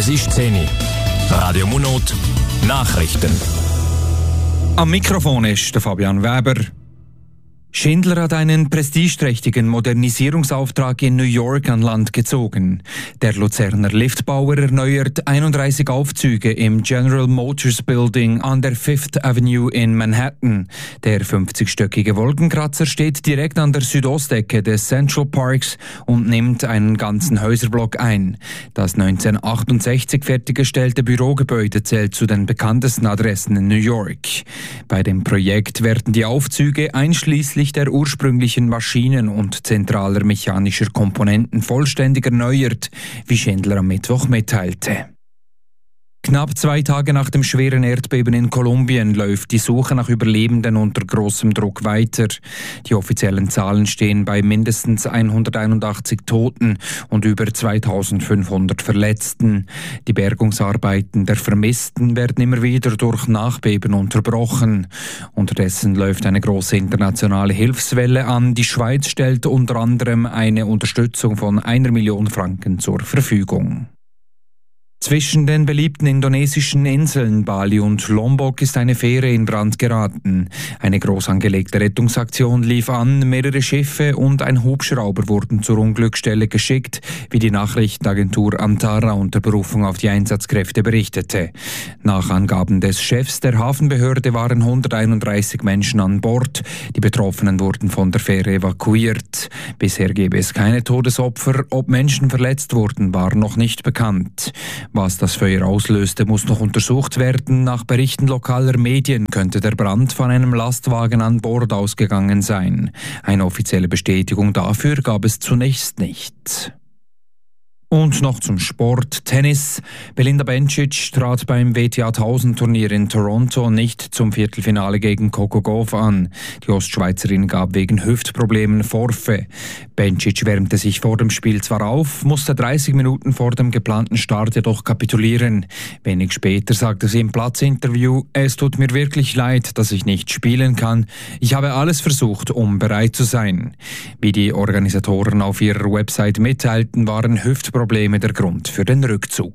Es ist 10 Uhr. Radio Munot, Nachrichten. Am Mikrofon ist der Fabian Weber. Schindler hat einen prestigeträchtigen Modernisierungsauftrag in New York an Land gezogen. Der Luzerner Liftbauer erneuert 31 Aufzüge im General Motors Building an der Fifth Avenue in Manhattan. Der 50-stöckige Wolkenkratzer steht direkt an der Südostecke des Central Parks und nimmt einen ganzen Häuserblock ein. Das 1968 fertiggestellte Bürogebäude zählt zu den bekanntesten Adressen in New York. Bei dem Projekt werden die Aufzüge einschließlich der ursprünglichen Maschinen und zentraler mechanischer Komponenten vollständig erneuert, wie Schindler am Mittwoch mitteilte. Knapp 2 Tage nach dem schweren Erdbeben in Kolumbien läuft die Suche nach Überlebenden unter großem Druck weiter. Die offiziellen Zahlen stehen bei mindestens 181 Toten und über 2500 Verletzten. Die Bergungsarbeiten der Vermissten werden immer wieder durch Nachbeben unterbrochen. Unterdessen läuft eine große internationale Hilfswelle an. Die Schweiz stellt unter anderem eine Unterstützung von 1 Million Franken zur Verfügung. Zwischen den beliebten indonesischen Inseln Bali und Lombok ist eine Fähre in Brand geraten. Eine groß angelegte Rettungsaktion lief an, mehrere Schiffe und ein Hubschrauber wurden zur Unglücksstelle geschickt, wie die Nachrichtenagentur Antara unter Berufung auf die Einsatzkräfte berichtete. Nach Angaben des Chefs der Hafenbehörde waren 131 Menschen an Bord. Die Betroffenen wurden von der Fähre evakuiert. Bisher gebe es keine Todesopfer. Ob Menschen verletzt wurden, war noch nicht bekannt. Was das Feuer auslöste, muss noch untersucht werden. Nach Berichten lokaler Medien könnte der Brand von einem Lastwagen an Bord ausgegangen sein. Eine offizielle Bestätigung dafür gab es zunächst nicht. Und noch zum Sport. Tennis. Belinda Bencic trat beim WTA 1000 Turnier in Toronto nicht zum Viertelfinale gegen Coco Gauff an. Die Ostschweizerin gab wegen Hüftproblemen Forfait. Bencic wärmte sich vor dem Spiel zwar auf, musste 30 Minuten vor dem geplanten Start jedoch kapitulieren. Wenig später sagte sie im Platzinterview: Es tut mir wirklich leid, dass ich nicht spielen kann. Ich habe alles versucht, um bereit zu sein. Wie die Organisatoren auf ihrer Website mitteilten, waren Hüftprobleme der Grund für den Rückzug.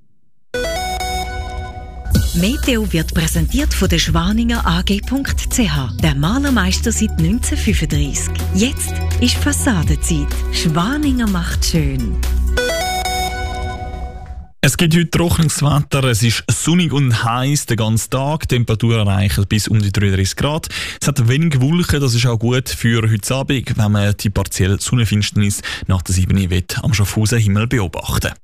Meteo wird präsentiert von der Schwaninger AG.ch, der Malermeister seit 1935. Jetzt ist Fassadenzeit. Schwaninger macht schön. Es gibt heute trockenes Wetter, es ist sonnig und heiß den ganzen Tag, die Temperatur erreicht bis um die 33 Grad. Es hat wenig Wolken, das ist auch gut für heute Abend, wenn man die partielle Sonnenfinsternis nach der 7 Uhr am Schaffhausen Himmel beobachten.